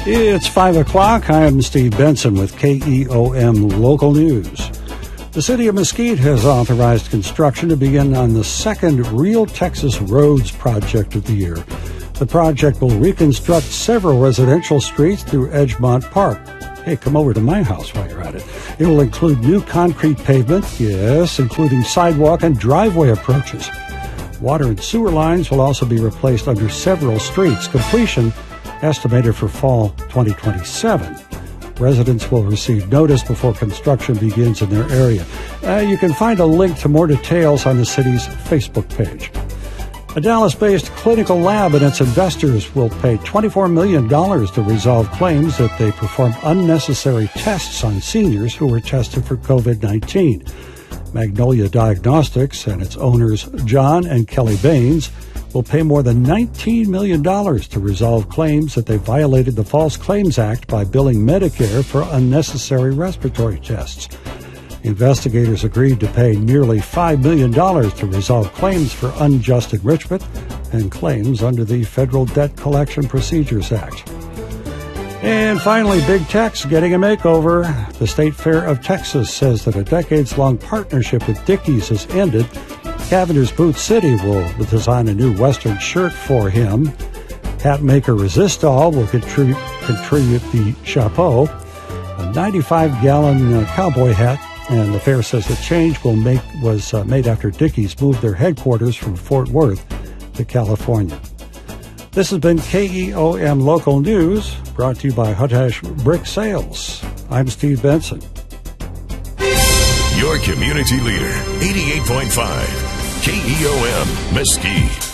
It's 5 o'clock. I am Steve Benson with KEOM Local News. The City of Mesquite has authorized construction to begin on the second Real Texas Roads project of the year. The project will reconstruct several residential streets through Edgemont Park. Hey, come over to my house while you're at it. It will include new concrete pavement, yes, including sidewalk and driveway approaches. Water and sewer lines will also be replaced under several streets. Completion estimated for fall 2027. Residents will receive notice before construction begins in their area. You can find a link to more details on the city's Facebook page. A Dallas-based clinical lab and its investors will pay $24 million to resolve claims that they performed unnecessary tests on seniors who were tested for COVID-19. Magnolia Diagnostics and its owners, John and Kelly Baines, will pay more than $19 million to resolve claims that they violated the False Claims Act by billing Medicare for unnecessary respiratory tests. Investigators agreed to pay nearly $5 million to resolve claims for unjust enrichment and claims under the Federal Debt Collection Procedures Act. And finally, Big Tech's getting a makeover. The State Fair of Texas says that a decades-long partnership with Dickies has ended. Cavender's Boot City will design a new Western shirt for him. Hat maker Resistol will contribute the chapeau, a 95-gallon cowboy hat, and the fair says the change was made after Dickies moved their headquarters from Fort Worth to California. This has been KEOM Local News, brought to you by Hutash Brick Sales. I'm Steve Benson. Your community leader, 88.5 KEOM Mesquite.